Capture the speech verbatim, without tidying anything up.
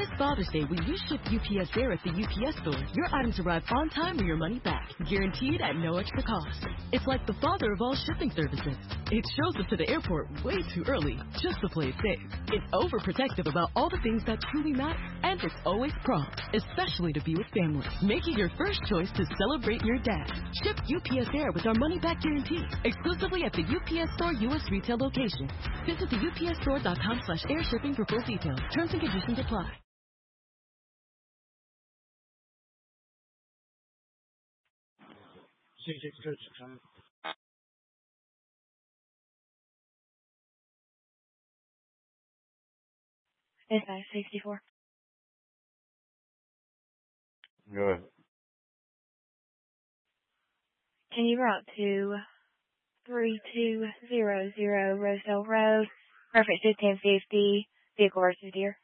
This Father's Day, when you ship U P S Air at the U P S store, your items arrive on time or your money back, guaranteed at no extra cost. It's like the father of all shipping services. It shows up to the airport way too early, just to play it safe. It's overprotective about all the things that truly matter, and it's always prompt, especially to be with family. Make it your first choice to celebrate your dad. Ship U P S Air with our money-back guarantee, exclusively at the U P S Store U S retail location. Visit the U P S store dot com slash air shipping for full details. Terms and conditions apply. It's nine sixty-four. Good. Can you route to three two zero zero Rosedale Road, reference fifteen fifty, vehicle versus deer?